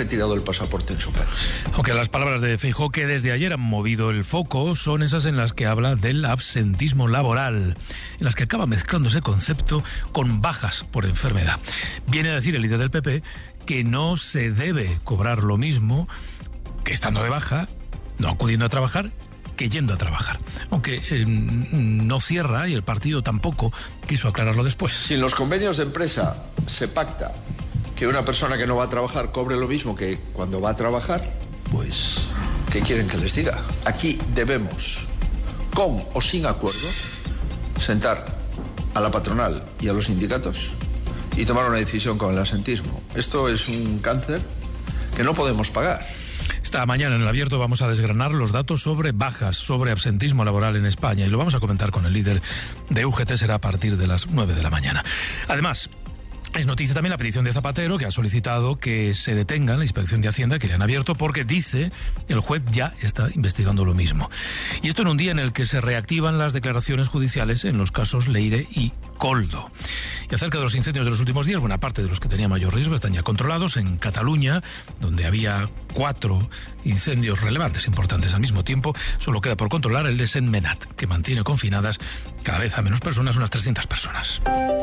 retirado el pasaporte en su país. Aunque las palabras de Feijóo, que desde ayer han movido el foco, son esas en las que habla del absentismo laboral, en las que acaba mezclando ese concepto con bajas por enfermedad. Viene a decir el líder del PP que no se debe cobrar lo mismo que estando de baja, no acudiendo a trabajar, que yendo a trabajar. Aunque no cierra, y el partido tampoco quiso aclararlo después. Si en los convenios de empresa se pacta que una persona que no va a trabajar cobre lo mismo que cuando va a trabajar, pues, ¿qué quieren que les diga? Aquí debemos, con o sin acuerdo, sentar a la patronal y a los sindicatos y tomar una decisión con el absentismo. Esto es un cáncer que no podemos pagar. Esta mañana en El Abierto vamos a desgranar los datos sobre bajas, sobre absentismo laboral en España, y lo vamos a comentar con el líder de UGT, será a partir de las 9 de la mañana. Además, es noticia también la petición de Zapatero, que ha solicitado que se detenga la Inspección de Hacienda que le han abierto porque, dice, el juez ya está investigando lo mismo. Y esto en un día en el que se reactivan las declaraciones judiciales en los casos Leire y Koldo. Y acerca de los incendios de los últimos días, buena parte de los que tenían mayor riesgo están ya controlados. En Cataluña, donde había 4 incendios relevantes, importantes al mismo tiempo, solo queda por controlar el de Sentmenat, que mantiene confinadas cada vez a menos personas, unas 300 personas.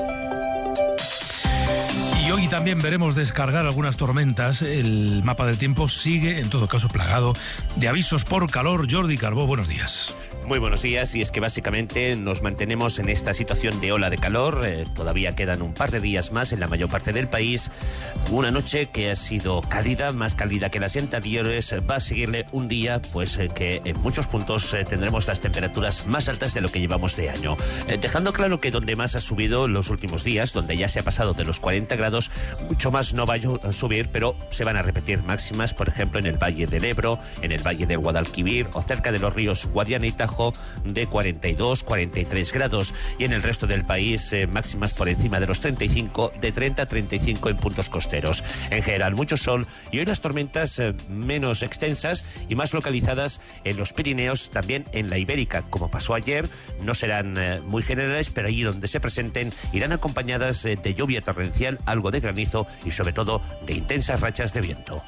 Y hoy también veremos descargar algunas tormentas. El mapa del tiempo sigue, en todo caso, plagado de avisos por calor. Jordi Carbó, buenos días. Muy buenos días, y es que básicamente nos mantenemos en esta situación de ola de calor. Todavía quedan un par de días más en la mayor parte del país. Una noche que ha sido cálida, más cálida que las anteriores. Va a seguirle un día pues que en muchos puntos tendremos las temperaturas más altas de lo que llevamos de año. Dejando claro que donde más ha subido los últimos días, donde ya se ha pasado de los 40 grados, mucho más no va a subir, pero se van a repetir máximas, por ejemplo, en el Valle del Ebro, en el Valle del Guadalquivir o cerca de los ríos Guadiana y Tajo, de 42, 43 grados, y en el resto del país máximas por encima de los 35, de 30 a 35 en puntos costeros. En general mucho sol, y hoy las tormentas menos extensas y más localizadas en los Pirineos, también en la Ibérica, como pasó ayer. No serán muy generales, pero allí donde se presenten irán acompañadas de lluvia torrencial, algo de granizo y sobre todo de intensas rachas de viento.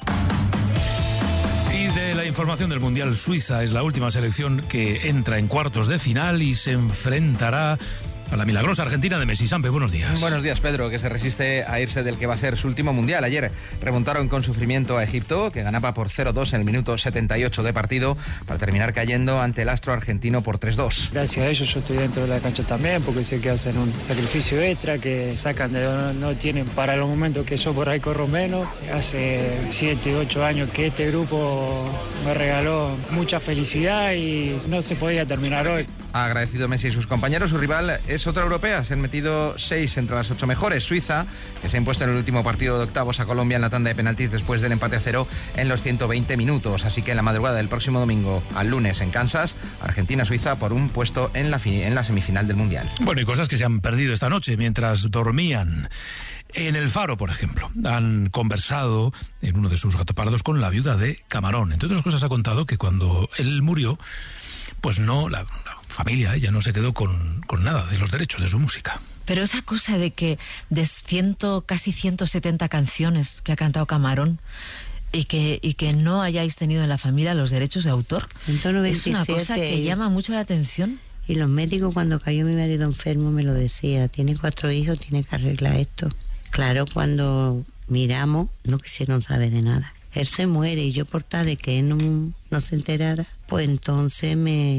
Y de la información del Mundial, Suiza es la última selección que entra en cuartos de final y se enfrentará a la milagrosa Argentina de Messi. Sampe, buenos días. Buenos días, Pedro, que se resiste a irse del que va a ser su último mundial. Ayer remontaron con sufrimiento a Egipto, que ganaba por 0-2 en el minuto 78 de partido, para terminar cayendo ante el astro argentino por 3-2. Gracias a ellos yo estoy dentro de la cancha también, porque sé que hacen un sacrificio extra, que sacan de donde no tienen para los momentos que yo por ahí corro menos. Hace 7, 8 años que este grupo me regaló mucha felicidad y no se podía terminar hoy. Ha agradecido Messi y sus compañeros. Su rival es otra europea. Se han metido 6 entre las 8 mejores. Suiza, que se ha impuesto en el último partido de octavos a Colombia en la tanda de penaltis después del empate a 0 en los 120 minutos. Así que en la madrugada del próximo domingo al lunes en Kansas, Argentina-Suiza por un puesto en la semifinal del Mundial. Bueno, y cosas que se han perdido esta noche mientras dormían. En El Faro, por ejemplo, han conversado en uno de sus gatopardos con la viuda de Camarón. Entre otras cosas ha contado que cuando él murió, pues no, la familia, ella no se quedó con nada de los derechos de su música. Pero esa cosa de que de casi 170 canciones que ha cantado Camarón y que no hayáis tenido en la familia los derechos de autor, 197, es una cosa que llama mucho la atención. Y los médicos, cuando cayó mi marido enfermo, me lo decía: tiene 4 hijos, tiene que arreglar esto. Claro, cuando miramos, no quisieron saber de nada. Él se muere y yo, por tal de que él no se enterara, pues entonces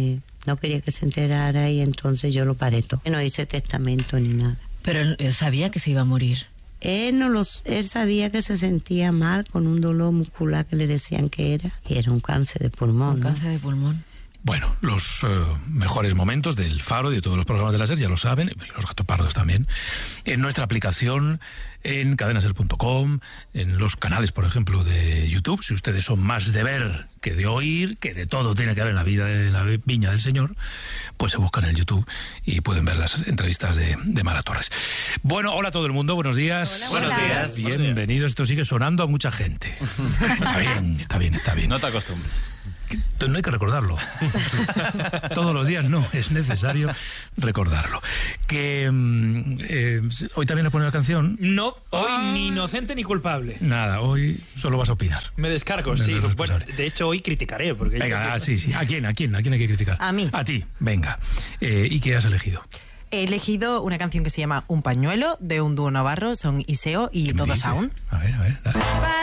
no quería que se enterara, y entonces yo lo paré todo. No hice testamento ni nada. Pero él sabía que se iba a morir. Él sabía que se sentía mal con un dolor muscular que le decían que era, y era un cáncer de pulmón. Un cáncer de pulmón. Bueno, los mejores momentos del Faro y de todos los programas de la SER ya lo saben, y los gatopardos también, en nuestra aplicación, en cadenaser.com, en los canales, por ejemplo, de YouTube. Si ustedes son más de ver que de oír, que de todo tiene que haber en la vida de la Viña del Señor, pues se buscan en el YouTube y pueden ver las entrevistas de Mara Torres. Bueno, hola a todo el mundo, buenos días. Hola. Buenos días. Bienvenidos, esto sigue sonando a mucha gente. Está bien. No te acostumbres. No hay que recordarlo. Todos los días no, es necesario recordarlo. Que hoy también le pone la canción. No, hoy ni inocente ni culpable. Nada, hoy solo vas a opinar. Me descargo, sí. Bueno, de hecho, hoy criticaré. Porque venga, sí. ¿A quién hay que criticar? A mí. A ti, venga. ¿Y qué has elegido? He elegido una canción que se llama Un pañuelo, de un dúo navarro, son Iseo y Todo Sound. A ver, dale.